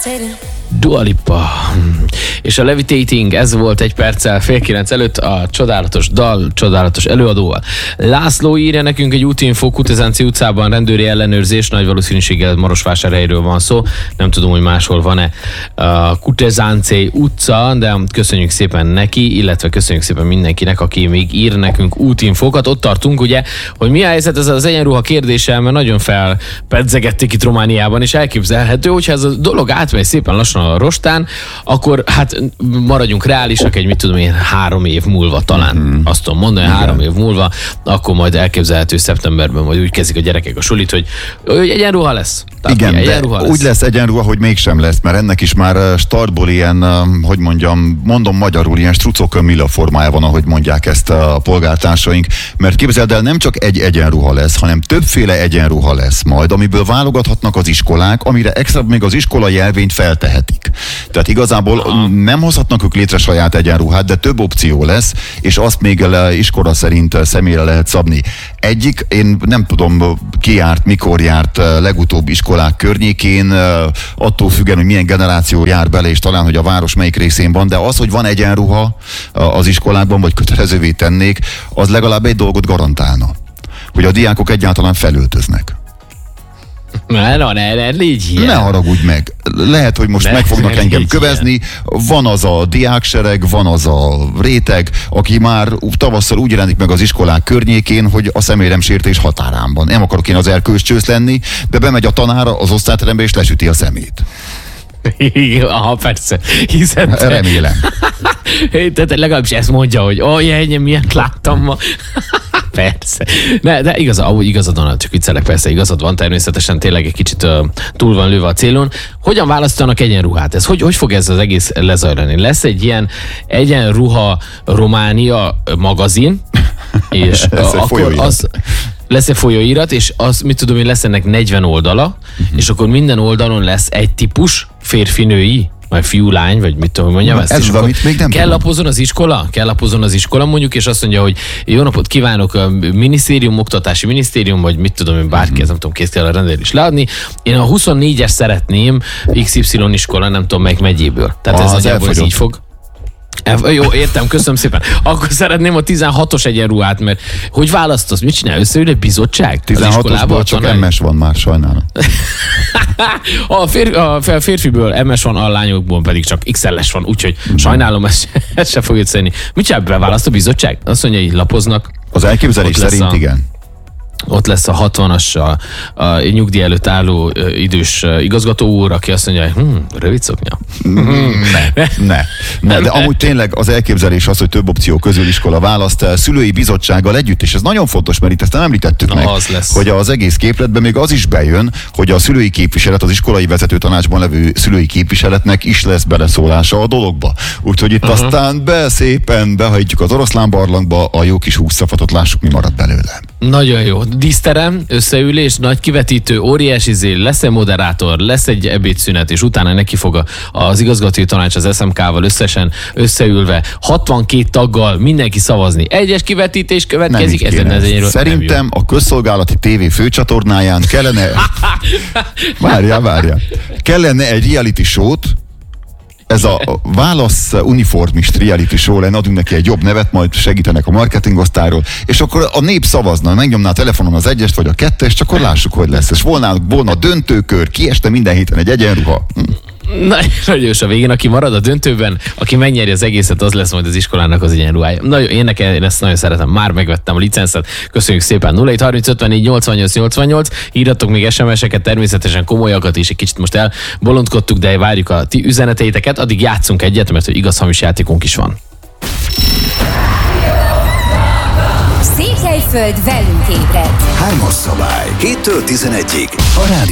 Dua Lipa. És a Levitating, ez volt egy perccel 8:30 előtt a csodálatos dal, csodálatos előadóval. László írja nekünk egy útinfó, Kutezánci utcában rendőri ellenőrzés, nagy valószínűséggel Marosvásárhelyről van szó, nem tudom, hogy máshol van-e a Kutezánci utca, de köszönjük szépen neki, illetve köszönjük szépen mindenkinek, aki még ír nekünk útinfókat. Ott tartunk ugye, hogy mi a helyzet ez az egyenruha kérdéssel, mert nagyon felpedzegették itt Romániában, és elképzelhető, hogyha ez a dolog átmegy szépen lassan a rostán, akkor hát maradjunk reálisak, egy mit tudom én 3 év múlva talán, azt tudom mondani, 3 év múlva, akkor majd elképzelhető szeptemberben majd úgy kezdik a gyerekek a sulit, hogy egyenruha lesz. Tehát igen, egyenruha lesz. Úgy lesz egyenruha, hogy mégsem lesz, mert ennek is már startból ilyen, hogy mondom magyarul, ilyen strucokön-milla formája van, ahogy mondják ezt a polgártársaink, mert képzeld el, nem csak egy egyenruha lesz, hanem többféle egyenruha lesz majd, amiből válogathatnak az iskolák, amire extra még az iskola jelvényt feltehetik. Tehát igazából nem hozhatnak ők létre saját egyenruhát, de több opció lesz, és azt még iskola szerint személyre lehet szabni. Egyik, én nem tudom, ki járt, mikor járt legutóbb iskolák környékén, attól függően, hogy milyen generáció jár bele, és talán, hogy a város melyik részén van, de az, hogy van egyenruha az iskolákban, vagy kötelezővé tennék, az legalább egy dolgot garantálna, hogy a diákok egyáltalán felöltöznek. Ne légy ilyen. Ne haragudj meg. Lehet, hogy most meg fognak engem kövezni. Van az a diáksereg, van az a réteg, aki már tavasszal úgy jelenik meg az iskolák környékén, hogy a személyemsértés határán van. Nem akarok én az erkölcscsősz lenni, de bemegy a tanár az osztályterembe és lesüti a szemét. Aha, persze. Hiszen remélem. Tehát legalábbis ezt mondja, hogy ennyi, miért láttam ma. Persze. De igazad van, csak viccelek, persze igazad van, természetesen tényleg egy kicsit túl van lőve a célon. Hogyan választanak egyenruhát? Hogy fog ez az egész lezajlani? Lesz egy ilyen egyenruha Románia magazin, és akkor az... Lesz egy folyóirat, és az, mit tudom én, lesz ennek 40 oldala, és akkor minden oldalon lesz egy típus, férfi-női, vagy fiú-lány, vagy mit tudom, mondjam ezt. Ez amit még nem kell lapozon az iskola mondjuk, és azt mondja, hogy jó napot kívánok, a minisztérium, oktatási minisztérium, vagy mit tudom én, bárki, ez nem tudom, kész kell a rendelés leadni. Én a 24-es szeretném XY iskola, nem tudom melyik megyéből. Tehát ez nagyjából ez így fog. Jó, értem, köszönöm szépen. Akkor szeretném a 16-os egyenruhát, mert hogy választasz? Mit csinál? Összeül egy bizottság? 16-osból csak MS van már, sajnálom. A férfiből MS van, a lányokból pedig csak XL-es van, úgyhogy sajnálom, ezt se fog összejönni. Mit csinál, beválaszt a bizottság? Azt mondja, hogy lapoznak. Az elképzelés szerint igen. Ott lesz a 60-as, a nyugdíj előtt álló idős igazgató úr, aki azt mondja, hogy rövid szoknya. Ne. De amúgy tényleg az elképzelés az, hogy több opció közül iskola választ szülői bizottsággal együtt, és ez nagyon fontos, mert itt ezt nem említettük meg, hogy az egész képletben még az is bejön, hogy a szülői képviselet, az iskolai vezető tanácsban levő szülői képviseletnek is lesz beleszólása a dologba. Úgyhogy itt aztán szépen behajtjuk az oroszlánbarlangba, a jó kis hússzafatot, lássuk, mi marad belőle. Nagyon jó. Díszterem, összeülés, nagy kivetítő, óriási zél, lesz egy moderátor, lesz egy ebédszünet, és utána neki fog az igazgatói tanács az SMK-val összeülve, 62 taggal mindenki szavazni. Egyes kivetítés következik. Szerintem a közszolgálati tévé főcsatornáján kellene... Várjál. Kellene egy reality show-t, ez a válasz uniformist reality show lenne, adunk neki egy jobb nevet, majd segítenek a marketingosztályról, és akkor a nép szavazna, megnyomná a telefonon az 1-est vagy a 2-est, csak akkor lássuk, hogy lesz. És volna döntőkör, kieste minden héten egy egyenruha. Nagyon jó, a végén, aki marad a döntőben, aki megnyeri az egészet, az lesz majd az iskolának az egyenruhája. Nagyon, én ezt nagyon szeretem, már megvettem a licenszet. Köszönjük szépen. 0730 54 88 88. Írjatok még SMS-eket, természetesen komolyakat is, egy kicsit most elbolondkodtuk, de várjuk a ti üzeneteiteket, addig játszunk egyet, mert hogy igaz-hamis játékunk is van. Székelyföld velünk ébred. 3-as szabály. 7-től 11-ig. A rádió